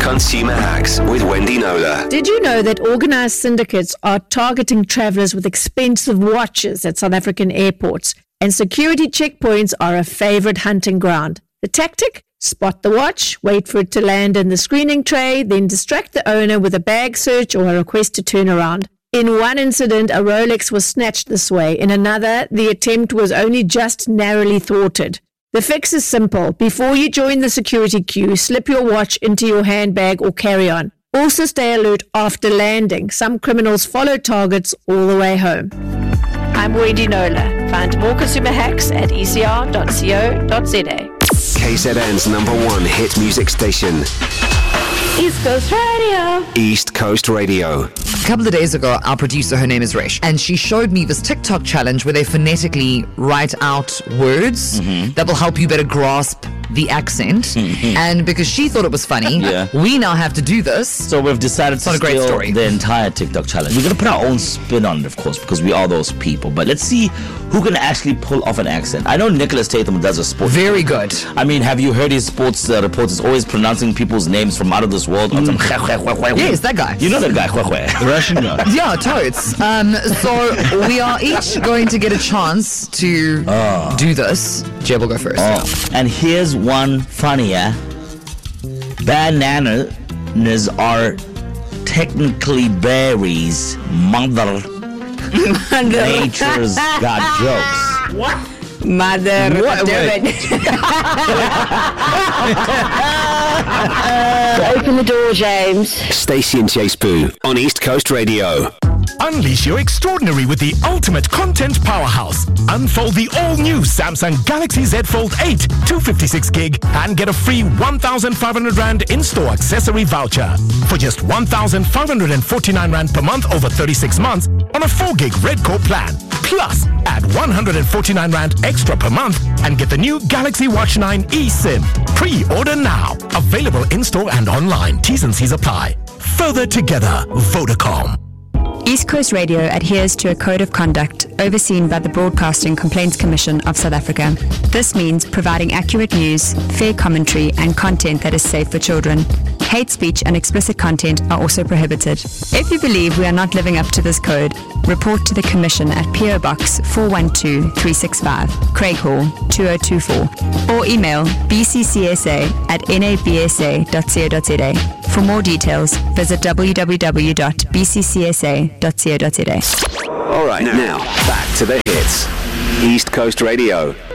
Consumer Hacks with Wendy Knowler. Did you know that organized syndicates are targeting travelers with expensive watches at South African airports? And security checkpoints are a favorite hunting ground. The tactic? Spot the watch, wait for it to land in the screening tray, then distract the owner with a bag search or a request to turn around. In one incident, a Rolex was snatched this way. In another, the attempt was only just narrowly thwarted. The fix is simple. Before you join the security queue, slip your watch into your handbag or carry-on. Also stay alert after landing. Some criminals follow targets all the way home. I'm Wendy Knowler. Find more consumer hacks at ecr.co.za. KZN's #1 hit music station. East Coast Radio. East Coast Radio. A couple of days ago, our producer, her name is Resh, and she showed me this TikTok challenge where they phonetically write out words that will help you better grasp the accent. And because she thought it was funny, we now have to do this. So we've decided to steal the entire TikTok challenge. We're going to put our own spin on it, of course, because we are those people. But let's see who can actually pull off an accent. I know Nicholas Tatham does a sport. Very good. I mean, have you heard his sports reporters always pronouncing people's names from out of this world? On some Yes, that guy. You know that guy, The Russian guy. Yeah, totes. So we are each going to get a chance to do this. Jeb will go first. And here's one funnier. Bananas are technically berries. Mother Nature's got jokes. What? Mother. Open the door, James. Stacey and Chase Boo on East Coast Radio. Unleash your extraordinary with the ultimate content powerhouse. Unfold the all-new Samsung Galaxy Z Fold 8 256 gig and get a free 1,500 Rand in-store accessory voucher for just 1,549 Rand per month over 36 months on a 4 gig Red Core plan. Plus, add 149 Rand extra per month and get the new Galaxy Watch 9 eSIM. Pre-order now. Available in-store and online. T's and C's apply. Further together, Vodacom. East Coast Radio adheres to a code of conduct overseen by the Broadcasting Complaints Commission of South Africa. This means providing accurate news, fair commentary, and content that is safe for children. Hate speech and explicit content are also prohibited. If you believe we are not living up to this code, report to the Commission at PO Box 412365, Craighall 2024, or email bccsa@nabsa.co.za. For more details, visit www.bccsa.co.za. All right, now back to the hits. East Coast Radio.